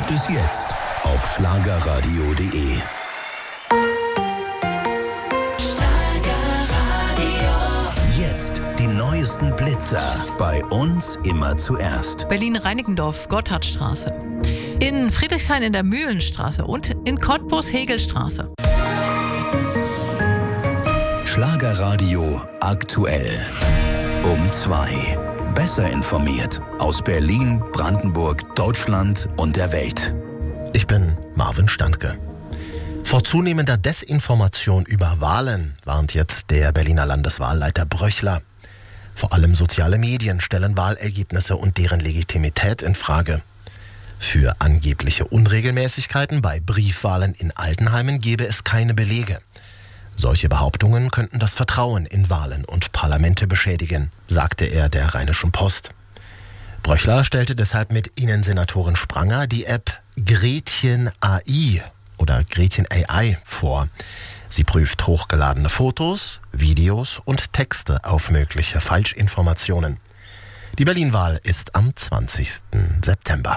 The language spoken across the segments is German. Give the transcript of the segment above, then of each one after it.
gibt es jetzt auf schlagerradio.de. Jetzt die neuesten Blitzer. Bei uns immer zuerst. Berlin-Reinickendorf, Gotthardstraße. In Friedrichshain in der Mühlenstraße und in Cottbus Hegelstraße. Schlagerradio aktuell. Um 2. Besser informiert aus Berlin, Brandenburg, Deutschland und der Welt. Ich bin Marvin Standke. Vor zunehmender Desinformation über Wahlen warnt jetzt der Berliner Landeswahlleiter Bröchler. Vor allem soziale Medien stellen Wahlergebnisse und deren Legitimität in Frage. Für angebliche Unregelmäßigkeiten bei Briefwahlen in Altenheimen gebe es keine Belege. Solche Behauptungen könnten das Vertrauen in Wahlen und Parlamente beschädigen, sagte er der Rheinischen Post. Bröchler stellte deshalb mit Innensenatorin Spranger die App Gretchen AI oder Gretchen AI vor. Sie prüft hochgeladene Fotos, Videos und Texte auf mögliche Falschinformationen. Die Berlin-Wahl ist am 20. September.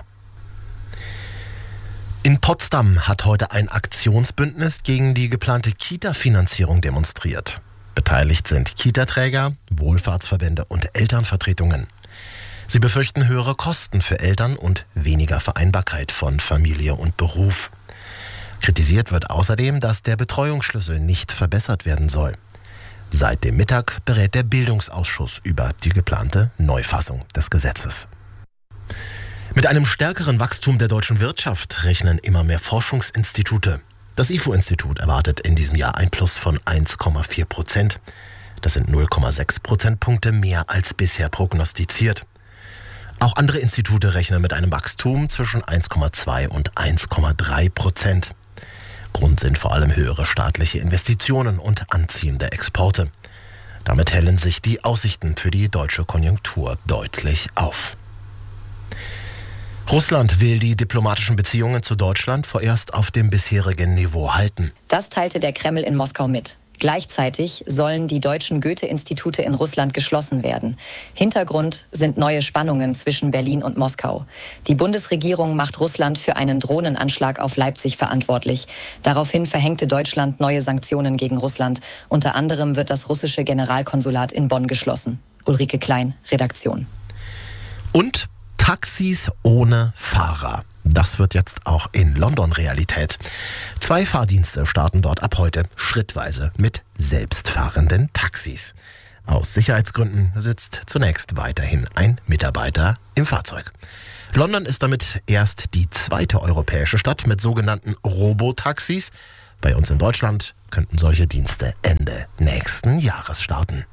In Potsdam hat heute ein Aktionsbündnis gegen die geplante Kita-Finanzierung demonstriert. Beteiligt sind Kita-Träger, Wohlfahrtsverbände und Elternvertretungen. Sie befürchten höhere Kosten für Eltern und weniger Vereinbarkeit von Familie und Beruf. Kritisiert wird außerdem, dass der Betreuungsschlüssel nicht verbessert werden soll. Seit dem Mittag berät der Bildungsausschuss über die geplante Neufassung des Gesetzes. Mit einem stärkeren Wachstum der deutschen Wirtschaft rechnen immer mehr Forschungsinstitute. Das IFO-Institut erwartet in diesem Jahr ein Plus von 1,4%. Das sind 0,6 Prozentpunkte mehr als bisher prognostiziert. Auch andere Institute rechnen mit einem Wachstum zwischen 1,2 und 1,3%. Grund sind vor allem höhere staatliche Investitionen und anziehende Exporte. Damit hellen sich die Aussichten für die deutsche Konjunktur deutlich auf. Russland will die diplomatischen Beziehungen zu Deutschland vorerst auf dem bisherigen Niveau halten. Das teilte der Kreml in Moskau mit. Gleichzeitig sollen die deutschen Goethe-Institute in Russland geschlossen werden. Hintergrund sind neue Spannungen zwischen Berlin und Moskau. Die Bundesregierung macht Russland für einen Drohnenanschlag auf Leipzig verantwortlich. Daraufhin verhängte Deutschland neue Sanktionen gegen Russland. Unter anderem wird das russische Generalkonsulat in Bonn geschlossen. Ulrike Klein, Redaktion. Und Taxis ohne Fahrer. Das wird jetzt auch in London Realität. 2 Fahrdienste starten dort ab heute schrittweise mit selbstfahrenden Taxis. Aus Sicherheitsgründen sitzt zunächst weiterhin ein Mitarbeiter im Fahrzeug. London ist damit erst die 2. europäische Stadt mit sogenannten Robotaxis. Bei uns in Deutschland könnten solche Dienste Ende nächsten Jahres starten.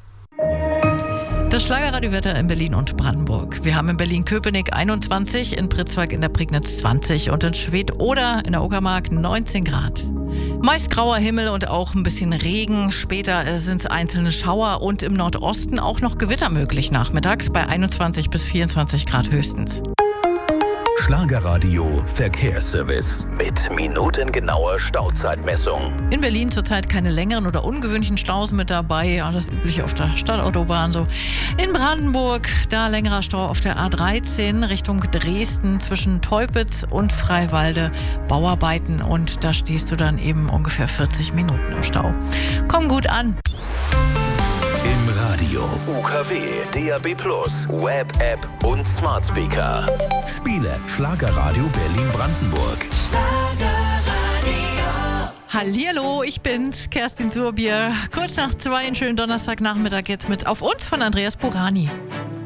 Das Schlagerradiowetter in Berlin und Brandenburg. Wir haben in Berlin-Köpenick 21, in Pritzwalk in der Prignitz 20 und in Schwedt-Oder in der Uckermark 19 Grad. Meist grauer Himmel und auch ein bisschen Regen. Später sind es einzelne Schauer und im Nordosten auch noch Gewitter möglich nachmittags bei 21 bis 24 Grad höchstens. Schlagerradio Verkehrsservice mit minutengenauer Stauzeitmessung. In Berlin zurzeit keine längeren oder ungewöhnlichen Staus mit dabei. Ja, das übliche auf der Stadtautobahn so. In Brandenburg, da längerer Stau auf der A13 Richtung Dresden zwischen Teupitz und Freiwalde. Bauarbeiten und da stehst du dann eben ungefähr 40 Minuten im Stau. Komm gut an. Im Radio, UKW, DAB+, Web-App und Smart Speaker. Spiele Schlagerradio Berlin-Brandenburg. Hallihallo, ich bin's, Kerstin Surbier. Kurz nach 2, einen schönen Donnerstagnachmittag jetzt mit Auf uns von Andreas Borani.